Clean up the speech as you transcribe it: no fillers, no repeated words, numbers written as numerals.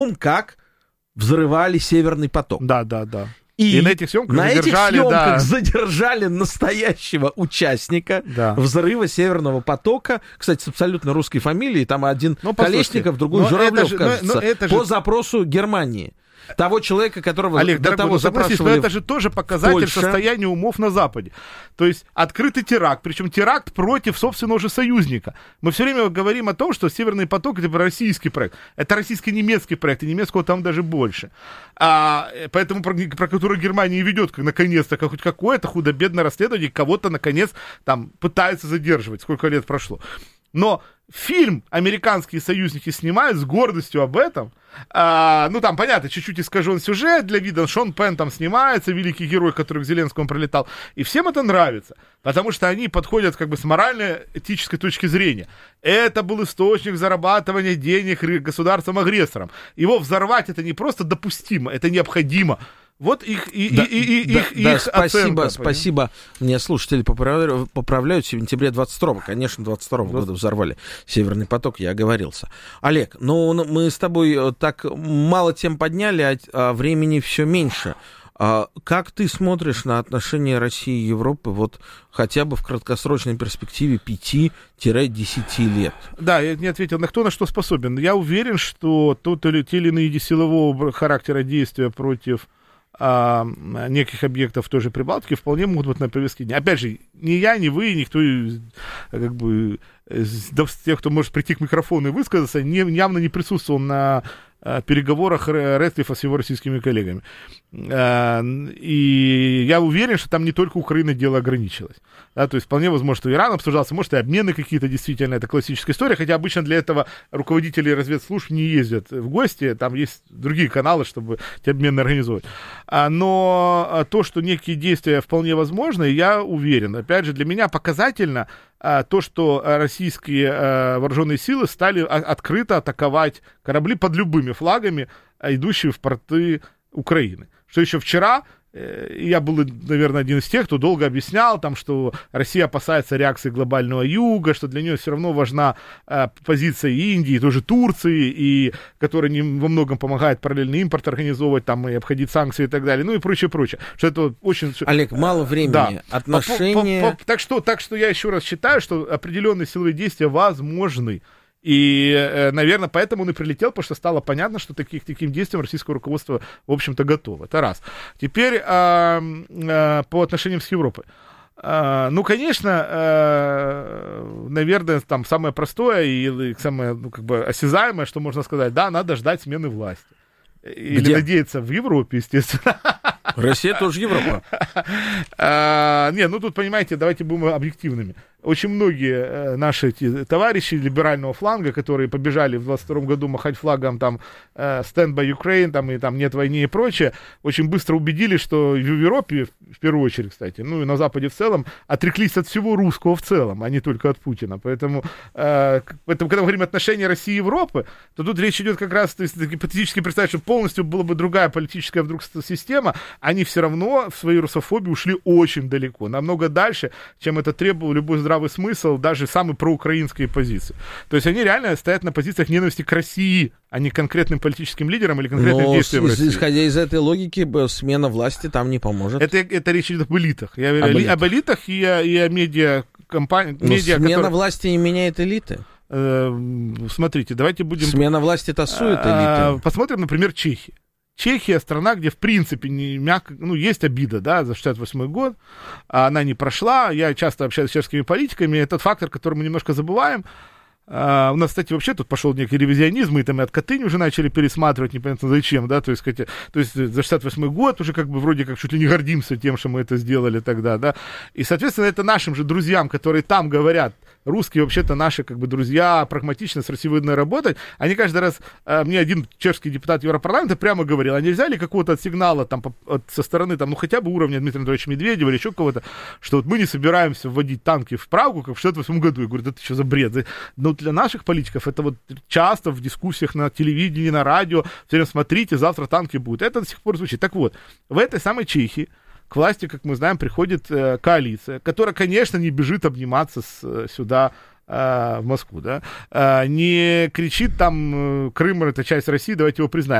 как взрывали Северный поток. Да. И на этих съемках задержали настоящего участника взрыва Северного потока. Кстати, с абсолютно русской фамилией. Там один Колесников, другой Журавлев, кажется, по запросу Германии. Того человека, которого Олег, до того запрашивали. Но это же тоже показатель состояния умов на Западе. То есть открытый теракт, причем теракт против собственного же союзника. Мы все время говорим о том, что Северный поток — это российский проект. Это российско-немецкий проект, и немецкого там даже больше. Поэтому про который Германия ведет наконец-то хоть какое-то худо-бедное расследование, кого-то наконец там пытается задерживать. Сколько лет прошло. Но фильм американские союзники снимают с гордостью об этом. Там, понятно, чуть-чуть искажен сюжет для вида. Шон Пенн там снимается, великий герой, который к Зеленскому прилетал. И всем это нравится, потому что они подходят как бы с морально-этической точки зрения. Это был источник зарабатывания денег государством-агрессором. Его взорвать — это не просто допустимо, это необходимо. Вот их оценка. Спасибо. Мне слушатели поправляют. В сентябре 22-го, конечно, 22-го года взорвали Северный поток, я оговорился. Олег, мы с тобой так мало тем подняли, а времени все меньше. Как ты смотришь на отношения России и Европы вот хотя бы в краткосрочной перспективе 5-10 лет? Да, я не ответил, на кто на что способен. Я уверен, что те или иные силового характера действия против неких объектов в той же Прибалтике вполне могут быть на повестке дня. Опять же, ни я, ни вы, никто как бы из тех, кто может прийти к микрофону и высказаться, явно не присутствовал на переговорах Рэдклиффа с его российскими коллегами. И я уверен, что там не только Украина дело ограничилось. Да, то есть вполне возможно, что Иран обсуждался, может, и обмены какие-то, действительно, это классическая история, хотя обычно для этого руководители разведслужб не ездят в гости, там есть другие каналы, чтобы эти обмены организовать. Но то, что некие действия вполне возможны, я уверен. Опять же, для меня показательно то, что российские вооруженные силы стали открыто атаковать корабли под любыми флагами, идущие в порты Украины. Что еще вчера я был, наверное, один из тех, кто долго объяснял, там, что Россия опасается реакции глобального юга, что для нее все равно важна позиция Индии, тоже Турции, и которая во многом помогает параллельный импорт организовывать там, и обходить санкции и так далее, ну и прочее. Что это очень... Олег, мало времени. Да. Отношения... Так что я еще раз считаю, что определенные силовые действия возможны. И, наверное, поэтому он и прилетел, потому что стало понятно, что таким действиям российское руководство, в общем-то, готово. Это раз. Теперь по отношениям с Европой. Конечно, наверное, там самое простое и самое осязаемое, что можно сказать, да, надо ждать смены власти. Или надеяться в Европе, естественно. Россия тоже Европа. Тут, понимаете, давайте будем объективными. Очень многие наши товарищи либерального фланга, которые побежали в 22 году махать флагом там «Stand by Ukraine», там, и там «Нет войны» и прочее, очень быстро убедились, что в Европе, в первую очередь, кстати, ну и на Западе в целом, отреклись от всего русского в целом, а не только от Путина. Поэтому, когда мы говорим отношения России и Европы, то тут речь идет как раз, то есть гипотетически представить, что полностью была бы другая политическая вдруг система, они все равно в своей русофобии ушли очень далеко, намного дальше, чем это требовал любой здравый смысл, даже самые проукраинские позиции. То есть они реально стоят на позициях ненависти к России, а не конкретным политическим лидерам или конкретным действиям России. Исходя из этой логики, смена власти там не поможет. Это речь идет об элитах. Я говорю об элитах и о медиакомпаниях. Смена власти не меняет элиты. Смотрите, давайте будем... Смена власти тасует элиты. Посмотрим, например, Чехию. Чехия — страна, где, в принципе, есть обида, да, за 68-й год, она не прошла, я часто общаюсь с чешскими политиками, этот фактор, который мы немножко забываем. У нас, кстати, вообще тут пошел некий ревизионизм, и там и от Катынь уже начали пересматривать, непонятно зачем, да, то есть за 68-й год уже как бы вроде как чуть ли не гордимся тем, что мы это сделали тогда, да, и, соответственно, это нашим же друзьям, которые там говорят, русские вообще-то наши как бы друзья, прагматично с Россией выгодно работать, они каждый раз, мне один чешский депутат Европарламента прямо говорил, а нельзя ли какого-то сигнала там со стороны, там, ну хотя бы уровня Дмитрия Анатольевича Медведева или еще кого-то, что вот мы не собираемся вводить танки в Прагу, как в 68 году. Я говорю, это что за бред? Но для наших политиков это вот часто в дискуссиях на телевидении, на радио, все время смотрите, завтра танки будут. Это до сих пор звучит. Так вот, в этой самой Чехии к власти, как мы знаем, приходит коалиция, которая, конечно, не бежит обниматься сюда в Москву, да, не кричит там, Крым — это часть России, давайте его признаем.